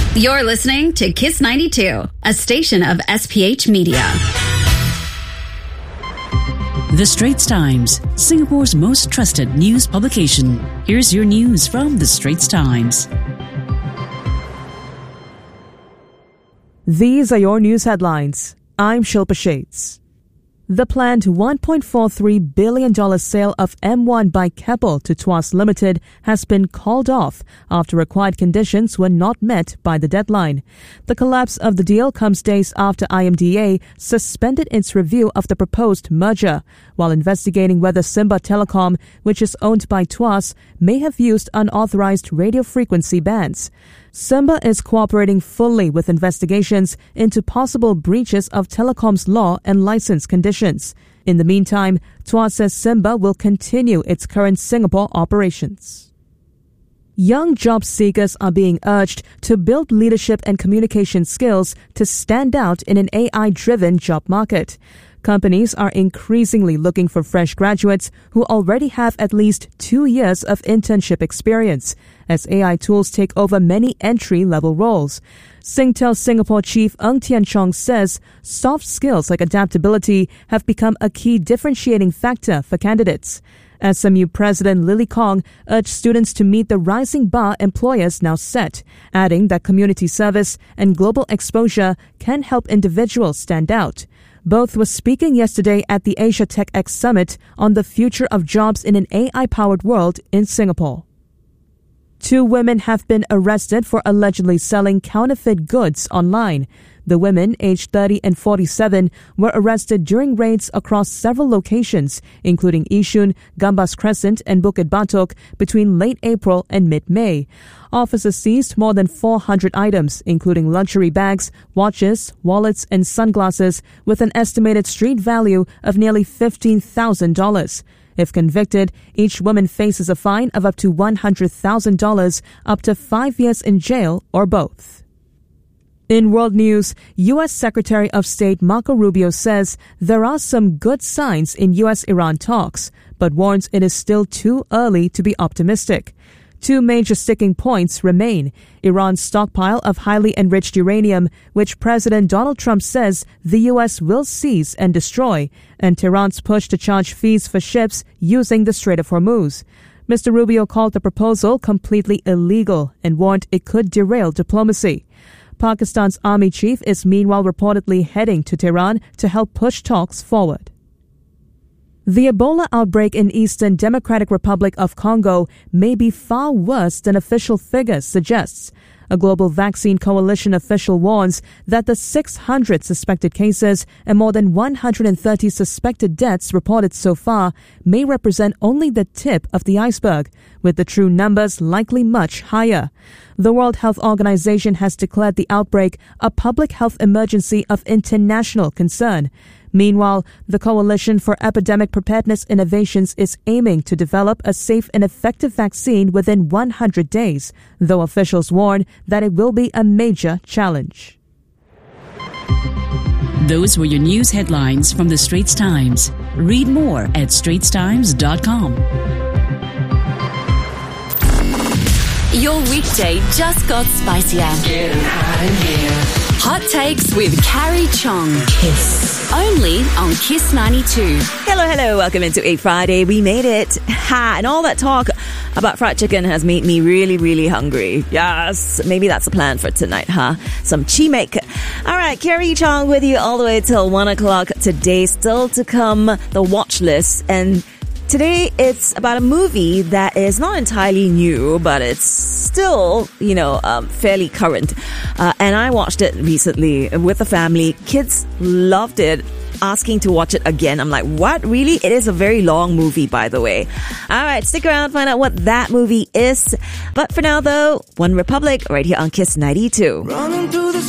You're listening to Kiss 92, a station of SPH Media. The Straits Times, Singapore's most trusted news publication. Here's your news from The Straits Times. These are your news headlines. I'm Shilpa Shades. The planned $1.43 billion sale of M1 by Keppel to Tuas Limited has been called off after required conditions were not met by the deadline. The collapse of the deal comes days after IMDA suspended its review of the proposed merger, while investigating whether Simba Telecom, which is owned by Tuas, may have used unauthorized radio frequency bands. Simba is cooperating fully with investigations into possible breaches of Telecom's law and license conditions. In the meantime, Tuas says Simba will continue its current Singapore operations. Young job seekers are being urged to build leadership and communication skills to stand out in an AI-driven job market. Companies are increasingly looking for fresh graduates who already have at least 2 years of internship experience, as AI tools take over many entry-level roles. Singtel Singapore Chief Ng Tian Chong says soft skills like adaptability have become a key differentiating factor for candidates. SMU President Lily Kong urged students to meet the rising bar employers now set, adding that community service and global exposure can help individuals stand out. Both were speaking yesterday at the Asia Tech X Summit on the future of jobs in an AI-powered world in Singapore. 2 women have been arrested for allegedly selling counterfeit goods online. The women, aged 30 and 47, were arrested during raids across several locations, including Yishun, Gambas Crescent, and Bukit Batok, between late April and mid-May. Officers seized more than 400 items, including luxury bags, watches, wallets, and sunglasses, with an estimated street value of nearly $15,000. If convicted, each woman faces a fine of up to $100,000, up to 5 years in jail, or both. In world news, U.S. Secretary of State Marco Rubio says there are some good signs in U.S.-Iran talks, but warns it is still too early to be optimistic. 2 major sticking points remain: Iran's stockpile of highly enriched uranium, which President Donald Trump says the U.S. will seize and destroy, and Tehran's push to charge fees for ships using the Strait of Hormuz. Mr. Rubio called the proposal completely illegal and warned it could derail diplomacy. Pakistan's army chief is meanwhile reportedly heading to Tehran to help push talks forward. The Ebola outbreak in Eastern Democratic Republic of Congo may be far worse than official figures suggests. A global vaccine coalition official warns that the 600 suspected cases and more than 130 suspected deaths reported so far may represent only the tip of the iceberg, with the true numbers likely much higher. The World Health Organization has declared the outbreak a public health emergency of international concern. Meanwhile, the Coalition for Epidemic Preparedness Innovations is aiming to develop a safe and effective vaccine within 100 days, though officials warn that it will be a major challenge. Those were your news headlines from The Straits Times. Read more at straitstimes.com. Your weekday just got spicier. Getting hot in here. Hot Takes with Carrie Chong. Kiss. Only on Kiss 92. Hello. Welcome into a Friday. We made it. And all that talk about fried chicken has made me really, really hungry. Yes. Maybe that's the plan for tonight, huh? Some chimek. All right. Carrie Chong with you all the way till 1 o'clock today. Still to come, the watch list. And today, it's about a movie that is not entirely new, but it's still, fairly current. And I watched it recently with the family. Kids loved it, asking to watch it again. I'm like, what? Really? It is a very long movie, by the way. All right, stick around, find out what that movie is. But for now, though, One Republic right here on Kiss 92. Running through the